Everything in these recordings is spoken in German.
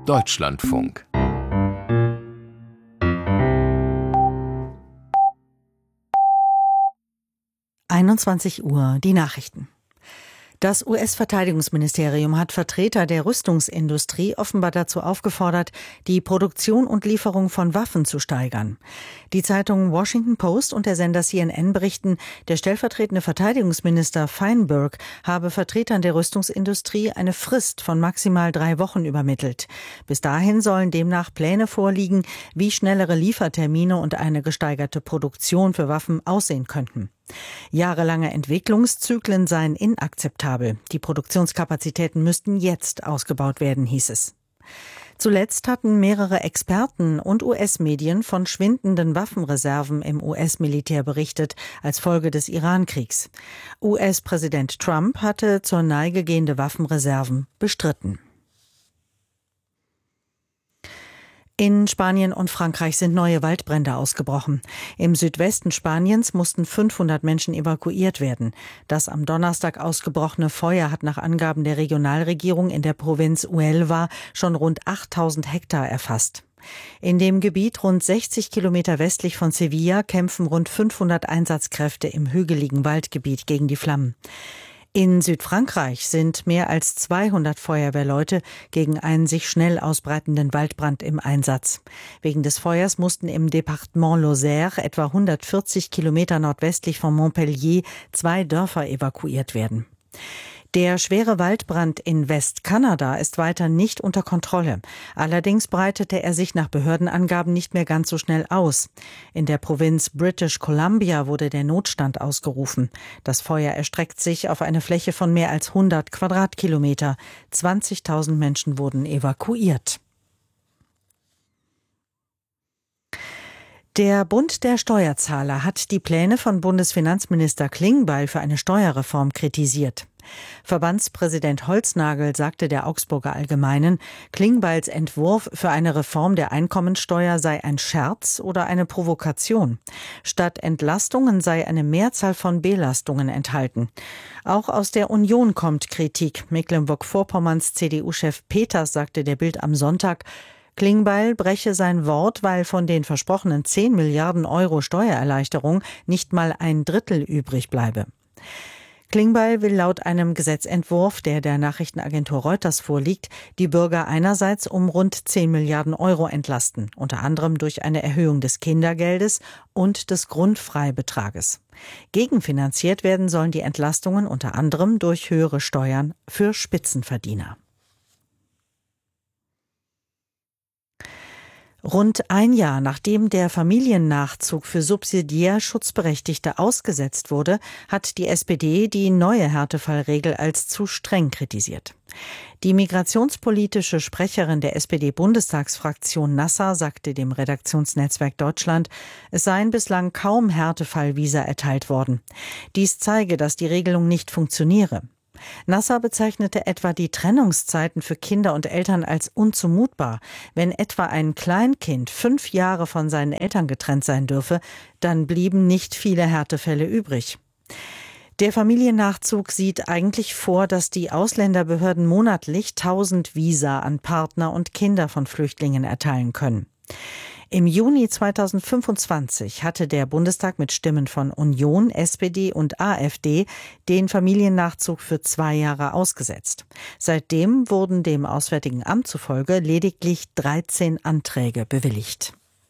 Deutschlandfunk. Uhr, die Nachrichten. Das US-Verteidigungsministerium hat Vertreter der Rüstungsindustrie offenbar dazu aufgefordert, die Produktion und Lieferung von Waffen zu steigern. Die Zeitungen Washington Post und der Sender CNN berichten, der stellvertretende Verteidigungsminister Feinberg habe Vertretern der Rüstungsindustrie eine Frist von maximal 3 Wochen übermittelt. Bis dahin sollen demnach Pläne vorliegen, wie schnellere Liefertermine und eine gesteigerte Produktion für Waffen aussehen könnten. Jahrelange Entwicklungszyklen seien inakzeptabel. Die Produktionskapazitäten müssten jetzt ausgebaut werden, hieß es. Zuletzt hatten mehrere Experten und US-Medien von schwindenden Waffenreserven im US-Militär berichtet, als Folge des Iran-Kriegs. US-Präsident Trump hatte zur Neige gehende Waffenreserven bestritten. In Spanien und Frankreich sind neue Waldbrände ausgebrochen. Im Südwesten Spaniens mussten 500 Menschen evakuiert werden. Das am Donnerstag ausgebrochene Feuer hat nach Angaben der Regionalregierung in der Provinz Huelva schon rund 8000 Hektar erfasst. In dem Gebiet rund 60 Kilometer westlich von Sevilla kämpfen rund 500 Einsatzkräfte im hügeligen Waldgebiet gegen die Flammen. In Südfrankreich sind mehr als 200 Feuerwehrleute gegen einen sich schnell ausbreitenden Waldbrand im Einsatz. Wegen des Feuers mussten im Departement Lozère, etwa 140 Kilometer nordwestlich von Montpellier, 2 Dörfer evakuiert werden. Der schwere Waldbrand in Westkanada ist weiter nicht unter Kontrolle. Allerdings breitete er sich nach Behördenangaben nicht mehr ganz so schnell aus. In der Provinz British Columbia wurde der Notstand ausgerufen. Das Feuer erstreckt sich auf eine Fläche von mehr als 100 Quadratkilometer. 20.000 Menschen wurden evakuiert. Der Bund der Steuerzahler hat die Pläne von Bundesfinanzminister Klingbeil für eine Steuerreform kritisiert. Verbandspräsident Holznagel sagte der Augsburger Allgemeinen, Klingbeils Entwurf für eine Reform der Einkommensteuer sei ein Scherz oder eine Provokation. Statt Entlastungen sei eine Mehrzahl von Belastungen enthalten. Auch aus der Union kommt Kritik. Mecklenburg-Vorpommerns CDU-Chef Peters sagte der Bild am Sonntag, Klingbeil breche sein Wort, weil von den versprochenen 10 Milliarden Euro Steuererleichterung nicht mal ein Drittel übrig bleibe. Klingbeil will laut einem Gesetzentwurf, der Nachrichtenagentur Reuters vorliegt, die Bürger einerseits um rund 10 Milliarden Euro entlasten, unter anderem durch eine Erhöhung des Kindergeldes und des Grundfreibetrages. Gegenfinanziert werden sollen die Entlastungen unter anderem durch höhere Steuern für Spitzenverdiener. Rund ein Jahr nachdem der Familiennachzug für subsidiär Schutzberechtigte ausgesetzt wurde, hat die SPD die neue Härtefallregel als zu streng kritisiert. Die migrationspolitische Sprecherin der SPD-Bundestagsfraktion Nasser sagte dem Redaktionsnetzwerk Deutschland, es seien bislang kaum Härtefallvisa erteilt worden. Dies zeige, dass die Regelung nicht funktioniere. Nasser bezeichnete etwa die Trennungszeiten für Kinder und Eltern als unzumutbar. Wenn etwa ein Kleinkind 5 Jahre von seinen Eltern getrennt sein dürfe, dann blieben nicht viele Härtefälle übrig. Der Familiennachzug sieht eigentlich vor, dass die Ausländerbehörden monatlich 1000 Visa an Partner und Kinder von Flüchtlingen erteilen können. Im Juni 2025 hatte der Bundestag mit Stimmen von Union, SPD und AfD den Familiennachzug für 2 Jahre ausgesetzt. Seitdem wurden dem Auswärtigen Amt zufolge lediglich 13 Anträge bewilligt.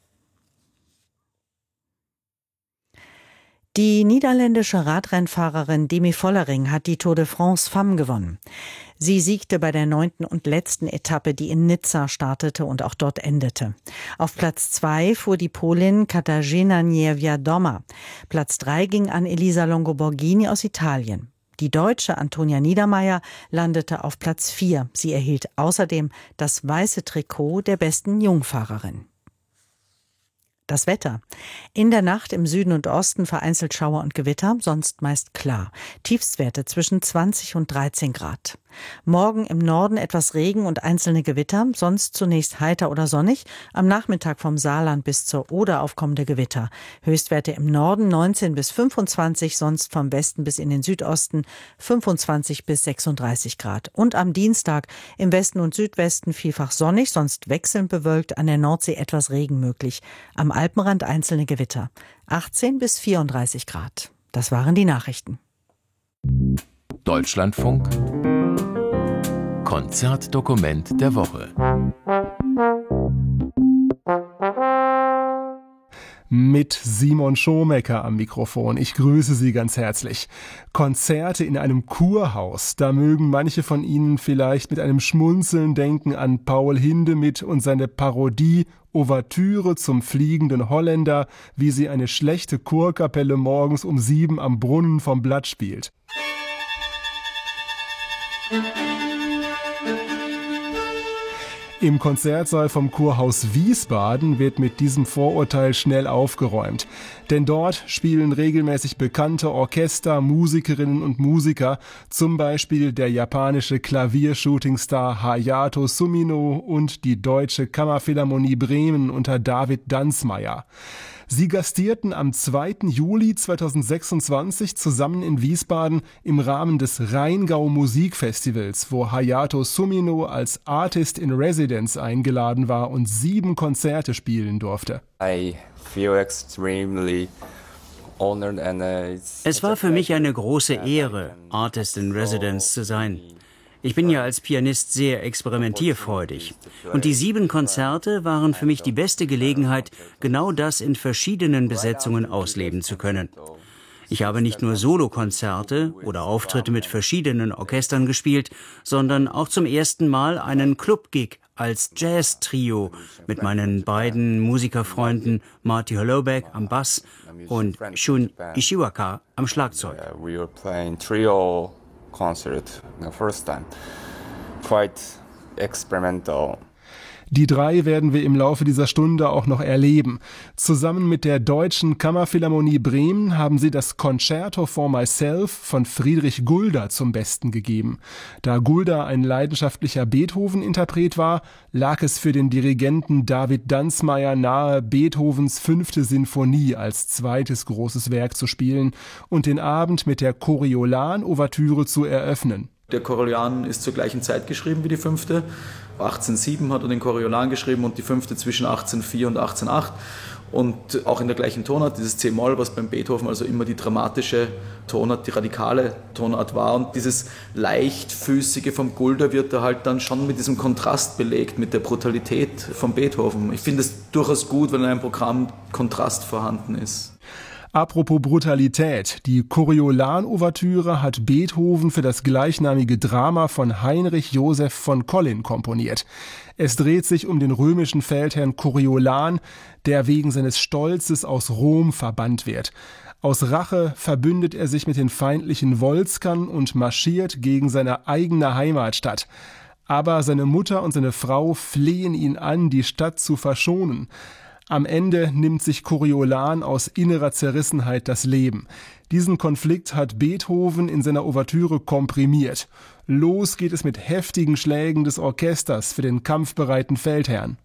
Die niederländische Radrennfahrerin Demi Vollering hat die Tour de France Femmes gewonnen. Sie siegte bei der 9. und letzten Etappe, die in Nizza startete und auch dort endete. Auf Platz 2 fuhr die Polin Katarzyna Niewiadoma. Platz 3 ging an Elisa Longo-Borghini aus Italien. Die Deutsche Antonia Niedermaier landete auf Platz 4. Sie erhielt außerdem das weiße Trikot der besten Jungfahrerin. Das Wetter. In der Nacht im Süden und Osten vereinzelt Schauer und Gewitter, sonst meist klar. Tiefstwerte zwischen 20 und 13 Grad. Morgen im Norden etwas Regen und einzelne Gewitter, sonst zunächst heiter oder sonnig, am Nachmittag vom Saarland bis zur Oder aufkommende Gewitter. Höchstwerte im Norden 19 bis 25, sonst vom Westen bis in den Südosten 25 bis 36 Grad. Und am Dienstag im Westen und Südwesten vielfach sonnig, sonst wechselnd bewölkt, an der Nordsee etwas Regen möglich. Am Alpenrand einzelne Gewitter. 18 bis 34 Grad. Das waren die Nachrichten. Deutschlandfunk Konzertdokument der Woche. Mit Simon Schomecker am Mikrofon. Ich grüße Sie ganz herzlich. Konzerte in einem Kurhaus, da mögen manche von Ihnen vielleicht mit einem Schmunzeln denken an Paul Hindemith und seine Parodie Ouvertüre zum fliegenden Holländer, wie sie eine schlechte Chorkapelle morgens um 7 am Brunnen vom Blatt spielt. Im Konzertsaal vom Kurhaus Wiesbaden wird mit diesem Vorurteil schnell aufgeräumt. Denn dort spielen regelmäßig bekannte Orchester, Musikerinnen und Musiker, zum Beispiel der japanische Klaviershootingstar Hayato Sumino und die Deutsche Kammerphilharmonie Bremen unter David Danzmeier. Sie gastierten am 2. Juli 2026 zusammen in Wiesbaden im Rahmen des Rheingau Musikfestivals, wo Hayato Sumino als Artist in Residence eingeladen war und 7 Konzerte spielen durfte. Es war für mich eine große Ehre, Artist in Residence zu sein. Ich bin ja als Pianist sehr experimentierfreudig. Und die 7 Konzerte waren für mich die beste Gelegenheit, genau das in verschiedenen Besetzungen ausleben zu können. Ich habe nicht nur Solokonzerte oder Auftritte mit verschiedenen Orchestern gespielt, sondern auch zum ersten Mal einen Club-Gig als Jazz-Trio mit meinen beiden Musikerfreunden Marty Holoubek am Bass und Shun Ishiwaka am Schlagzeug. Concert the first time. Quite experimental. Die 3 werden wir im Laufe dieser Stunde auch noch erleben. Zusammen mit der Deutschen Kammerphilharmonie Bremen haben sie das Concerto for Myself von Friedrich Gulda zum Besten gegeben. Da Gulda ein leidenschaftlicher Beethoven-Interpret war, lag es für den Dirigenten David Danzmeier nahe, Beethovens 5. Sinfonie als zweites großes Werk zu spielen und den Abend mit der Coriolan-Ouvertüre zu eröffnen. Der Coriolan ist zur gleichen Zeit geschrieben wie die 5. 1807 hat er den Coriolan geschrieben und die 5. zwischen 1804 und 1808. Und auch in der gleichen Tonart, dieses C-Moll, was beim Beethoven also immer die dramatische Tonart, die radikale Tonart war. Und dieses leichtfüßige vom Gulda wird da halt dann schon mit diesem Kontrast belegt, mit der Brutalität von Beethoven. Ich finde es durchaus gut, wenn in einem Programm Kontrast vorhanden ist. Apropos Brutalität, die Coriolan-Ouvertüre hat Beethoven für das gleichnamige Drama von Heinrich Joseph von Collin komponiert. Es dreht sich um den römischen Feldherrn Coriolan, der wegen seines Stolzes aus Rom verbannt wird. Aus Rache verbündet er sich mit den feindlichen Volskern und marschiert gegen seine eigene Heimatstadt. Aber seine Mutter und seine Frau flehen ihn an, die Stadt zu verschonen. Am Ende nimmt sich Coriolan aus innerer Zerrissenheit das Leben. Diesen Konflikt hat Beethoven in seiner Ouvertüre komprimiert. Los geht es mit heftigen Schlägen des Orchesters für den kampfbereiten Feldherrn.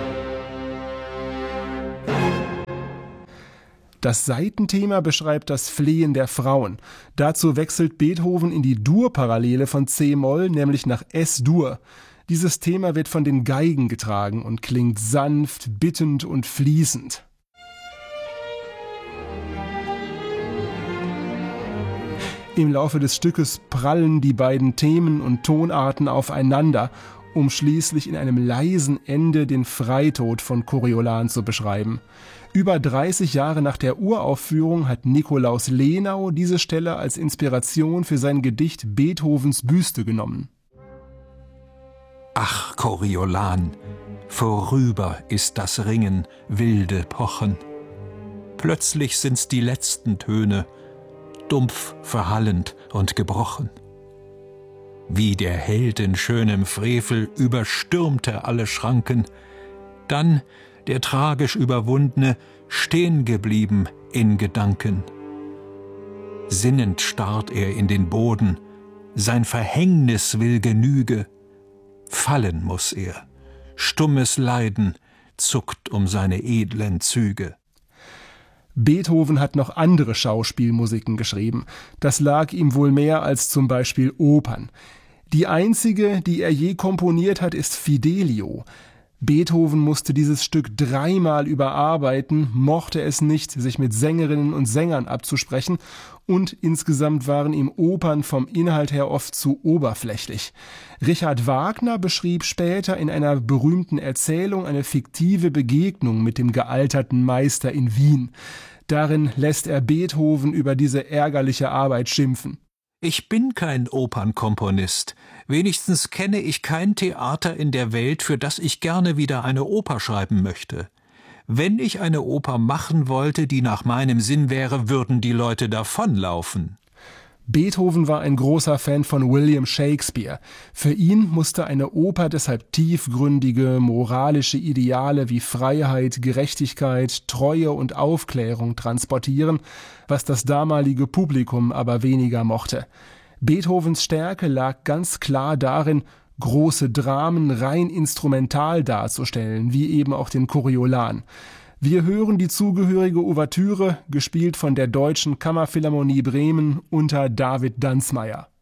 Das Saitenthema beschreibt das Flehen der Frauen. Dazu wechselt Beethoven in die Dur-Parallele von C-Moll, nämlich nach S-Dur. Dieses Thema wird von den Geigen getragen und klingt sanft, bittend und fließend. Im Laufe des Stückes prallen die beiden Themen und Tonarten aufeinander, um schließlich in einem leisen Ende den Freitod von Coriolan zu beschreiben. Über 30 Jahre nach der Uraufführung hat Nikolaus Lenau diese Stelle als Inspiration für sein Gedicht Beethovens Büste genommen. Ach, Coriolan, vorüber ist das Ringen, wilde Pochen. Plötzlich sind's die letzten Töne, dumpf, verhallend und gebrochen. Wie der Held in schönem Frevel überstürmte alle Schranken, dann der tragisch Überwundene stehen geblieben in Gedanken. Sinnend starrt er in den Boden sein Verhängnis will Genüge. Fallen muß er, stummes Leiden zuckt um seine edlen Züge. Beethoven hat noch andere Schauspielmusiken geschrieben. Das lag ihm wohl mehr als zum Beispiel Opern. Die einzige, die er je komponiert hat, ist Fidelio. Beethoven musste dieses Stück 3-mal überarbeiten, mochte es nicht, sich mit Sängerinnen und Sängern abzusprechen, und insgesamt waren ihm Opern vom Inhalt her oft zu oberflächlich. Richard Wagner beschrieb später in einer berühmten Erzählung eine fiktive Begegnung mit dem gealterten Meister in Wien. Darin lässt er Beethoven über diese ärgerliche Arbeit schimpfen. Ich bin kein Opernkomponist. Wenigstens kenne ich kein Theater in der Welt, für das ich gerne wieder eine Oper schreiben möchte. Wenn ich eine Oper machen wollte, die nach meinem Sinn wäre, würden die Leute davonlaufen. Beethoven war ein großer Fan von William Shakespeare. Für ihn musste eine Oper deshalb tiefgründige, moralische Ideale wie Freiheit, Gerechtigkeit, Treue und Aufklärung transportieren, was das damalige Publikum aber weniger mochte. Beethovens Stärke lag ganz klar darin, große Dramen rein instrumental darzustellen, wie eben auch den Coriolan. Wir hören die zugehörige Ouvertüre, gespielt von der Deutschen Kammerphilharmonie Bremen unter David Danzmeier.